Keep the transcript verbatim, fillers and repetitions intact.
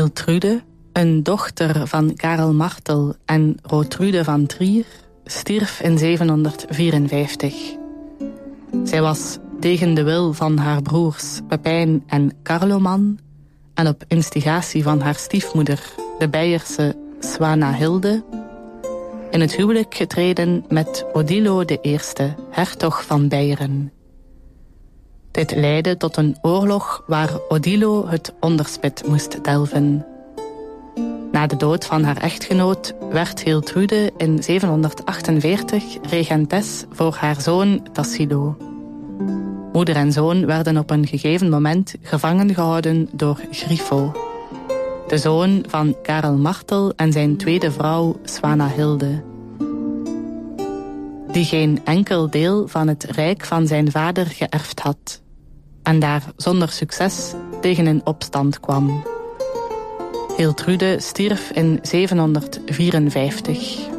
Hiltrude, een dochter van Karel Martel en Rotrude van Trier, stierf in zevenhonderdvierenvijftig. Zij was tegen de wil van haar broers Pepijn en Carloman en op instigatie van haar stiefmoeder, de Beierse Swanahilde, in het huwelijk getreden met Odilo de Eerste, hertog van Beieren. Dit leidde tot een oorlog waar Odilo het onderspit moest delven. Na de dood van haar echtgenoot werd Hiltrude in zevenhonderdachtenveertig regentes voor haar zoon Tassilo. Moeder en zoon werden op een gegeven moment gevangen gehouden door Grifo, de zoon van Karel Martel en zijn tweede vrouw Swanahilde, die geen enkel deel van het rijk van zijn vader geërfd had en daar zonder succes tegen een opstand kwam. Hiltrude stierf in zevenhonderdvierenvijftig.